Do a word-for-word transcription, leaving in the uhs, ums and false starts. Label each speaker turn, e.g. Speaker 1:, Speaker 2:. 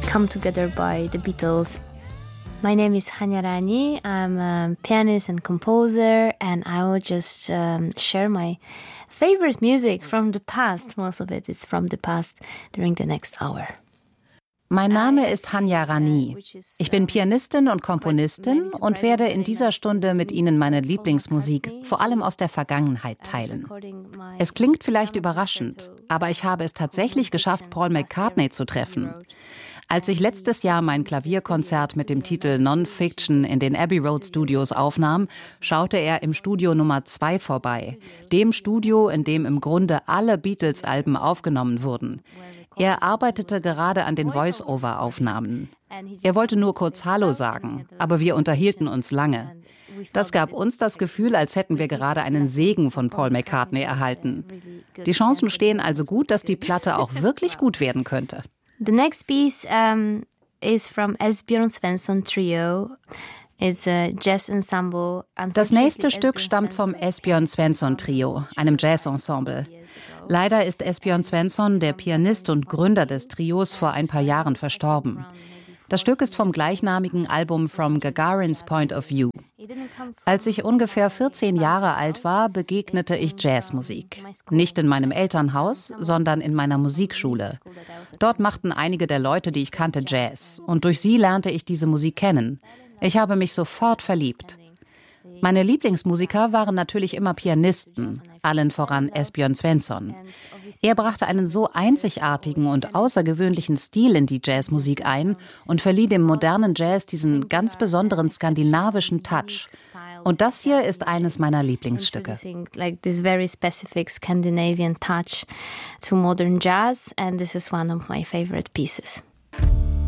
Speaker 1: come together by the Beatles. My name is Hanya Rani. I'm a pianist and composer, and I will just um, share my favorite music from the past. Most of it is from the past during the next hour.
Speaker 2: Mein Name ist Hanya Rani. Ich bin Pianistin und Komponistin und werde in dieser Stunde mit Ihnen meine Lieblingsmusik, vor allem aus der Vergangenheit, teilen. Es klingt vielleicht überraschend, aber ich habe es tatsächlich geschafft, Paul McCartney zu treffen. Als ich letztes Jahr mein Klavierkonzert mit dem Titel Non-Fiction in den Abbey Road Studios aufnahm, schaute er im Studio Nummer zwei vorbei, dem Studio, in dem im Grunde alle Beatles-Alben aufgenommen wurden. Er arbeitete gerade an den Voice-Over-Aufnahmen. Er wollte nur kurz Hallo sagen, aber wir unterhielten uns lange. Das gab uns das Gefühl, als hätten wir gerade einen Segen von Paul McCartney erhalten. Die Chancen stehen also gut, dass die Platte auch wirklich gut werden könnte.
Speaker 1: The next piece um, is from Esbjörn Svensson Trio. It's a jazz ensemble.
Speaker 2: Das nächste Stück stammt vom Esbjörn Svensson Trio, einem Jazzensemble. Leider ist Esbjörn Svensson, der Pianist und Gründer des Trios, vor ein paar Jahren verstorben. Das Stück ist vom gleichnamigen Album From Gagarin's Point of View. Als ich ungefähr vierzehn Jahre alt war, begegnete ich Jazzmusik. Nicht in meinem Elternhaus, sondern in meiner Musikschule. Dort machten einige der Leute, die ich kannte, Jazz. Und durch sie lernte ich diese Musik kennen. Ich habe mich sofort verliebt. Meine Lieblingsmusiker waren natürlich immer Pianisten, allen voran Esbjörn Svensson. Er brachte einen so einzigartigen und außergewöhnlichen Stil in die Jazzmusik ein und verlieh dem modernen Jazz diesen ganz besonderen skandinavischen Touch. Und das hier ist eines meiner Lieblingsstücke.
Speaker 1: Like this very specific Scandinavian touch to modern jazz, and this is one of my favorite pieces.